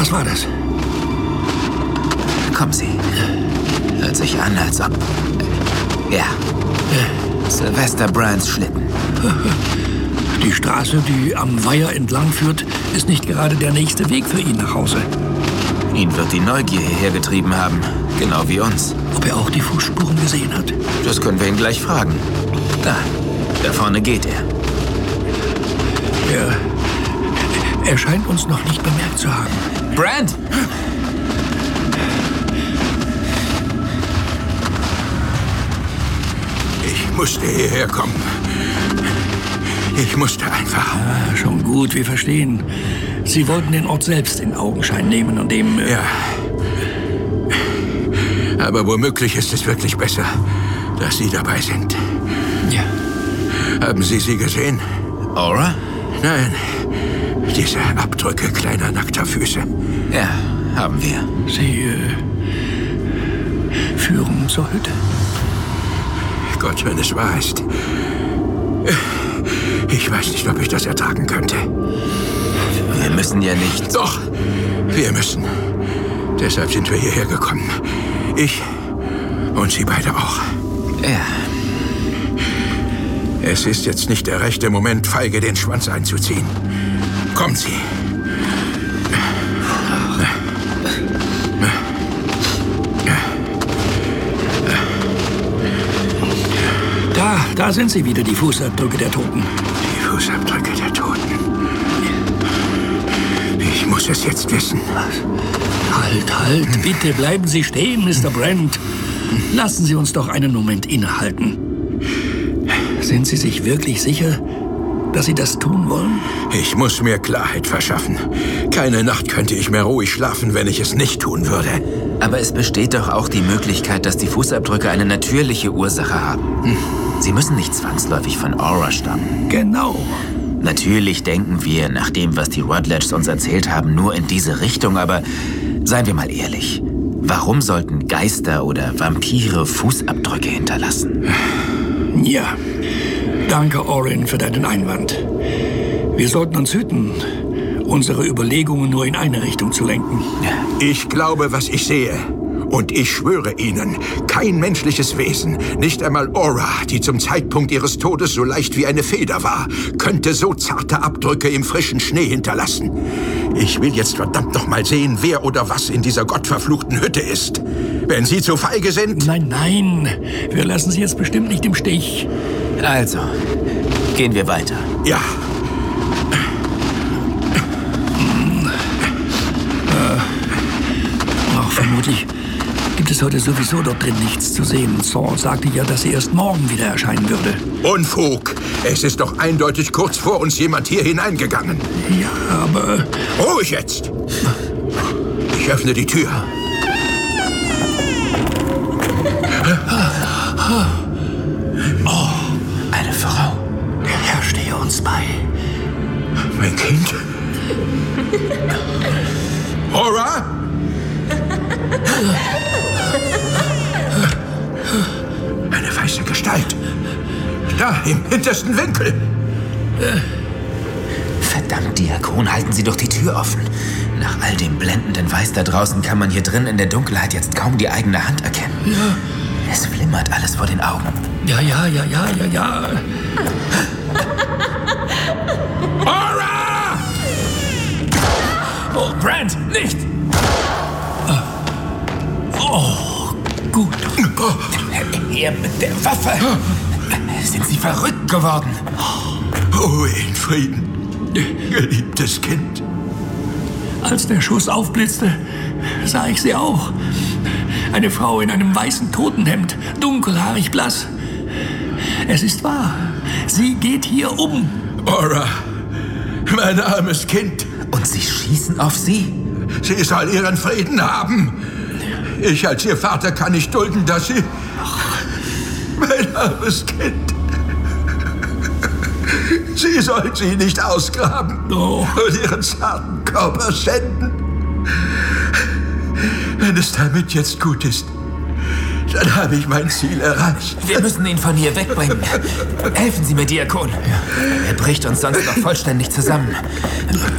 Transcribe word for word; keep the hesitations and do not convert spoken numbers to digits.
Was war das? Kommen Sie. Hört sich an, als ob... Ja. Sylvester Brands Schlitten. Die Straße, die am Weiher entlang führt, ist nicht gerade der nächste Weg für ihn nach Hause. Ihn wird die Neugier hierher getrieben haben. Genau wie uns. Ob er auch die Fußspuren gesehen hat? Das können wir ihn gleich fragen. Da. Da vorne geht er. Er... Er scheint uns noch nicht bemerkt zu haben. Brand! Ich musste hierher kommen. Ich musste einfach. Ah, schon gut, wir verstehen. Sie wollten den Ort selbst in Augenschein nehmen und dem... Äh ja. Aber womöglich ist es wirklich besser, dass Sie dabei sind. Ja. Haben Sie sie gesehen? Aura? Nein. Diese Abdrücke kleiner nackter Füße. Ja, haben wir. Sie äh, führen zur Hütte. Gott, wenn es wahr ist. Ich weiß nicht, ob ich das ertragen könnte. Wir müssen ja nicht... Doch, wir müssen. Deshalb sind wir hierher gekommen. Ich und Sie beide auch. Ja. Es ist jetzt nicht der rechte Moment, feige den Schwanz einzuziehen. Kommen Sie. Da, da sind sie wieder, die Fußabdrücke der Toten. Die Fußabdrücke der Toten. Ich muss es jetzt wissen. Halt, halt, bitte bleiben Sie stehen, Mister Brand. Lassen Sie uns doch einen Moment innehalten. Sind Sie sich wirklich sicher, dass Sie das tun wollen? Ich muss mir Klarheit verschaffen. Keine Nacht könnte ich mehr ruhig schlafen, wenn ich es nicht tun würde. Aber es besteht doch auch die Möglichkeit, dass die Fußabdrücke eine natürliche Ursache haben. Hm. Sie müssen nicht zwangsläufig von Aura stammen. Genau. Natürlich denken wir, nach dem, was die Rutledges uns erzählt haben, nur in diese Richtung, aber seien wir mal ehrlich. Warum sollten Geister oder Vampire Fußabdrücke hinterlassen? Ja, danke, Orin, für deinen Einwand. Wir sollten uns hüten, unsere Überlegungen nur in eine Richtung zu lenken. Ich glaube, was ich sehe. Und ich schwöre Ihnen, kein menschliches Wesen, nicht einmal Aura, die zum Zeitpunkt ihres Todes so leicht wie eine Feder war, könnte so zarte Abdrücke im frischen Schnee hinterlassen. Ich will jetzt verdammt noch mal sehen, wer oder was in dieser gottverfluchten Hütte ist. Wenn Sie zu feige sind... Nein, nein, wir lassen Sie jetzt bestimmt nicht im Stich. Also, gehen wir weiter. Ja. Hm. Äh, ach, vermutlich gibt es heute sowieso dort drin nichts zu sehen. Saul sagte ja, dass sie erst morgen wieder erscheinen würde. Unfug! Es ist doch eindeutig kurz vor uns jemand hier hineingegangen. Ja, aber... Ruhig jetzt! Ich öffne die Tür. Oh, eine Frau. Der Herr stehe uns bei. Mein Kind? Aura? Eine weiße Gestalt. Da, im hintersten Winkel. Verdammt, Diakon, halten Sie doch die Tür offen. Nach all dem blendenden Weiß da draußen kann man hier drin in der Dunkelheit jetzt kaum die eigene Hand erkennen. Ja. Es flimmert alles vor den Augen. Ja, ja, ja, ja, ja, ja. Aura! Oh, Brand, nicht! Oh, gut. Her mit der Waffe! Sind Sie verrückt geworden? Ruhe in Frieden, geliebtes Kind. Als der Schuss aufblitzte, sah ich sie auch. Eine Frau in einem weißen Totenhemd, dunkelhaarig blass. Es ist wahr, sie geht hier um. Aura, mein armes Kind. Und Sie schießen auf sie? Sie soll ihren Frieden haben. Ich als ihr Vater kann nicht dulden, dass sie... Mein armes Kind. Sie soll sie nicht ausgraben Oh. und ihren zarten Körper schänden. Wenn es damit jetzt gut ist, dann habe ich mein Ziel erreicht. Wir müssen ihn von hier wegbringen. Helfen Sie mir, Diakon. Er bricht uns sonst noch vollständig zusammen.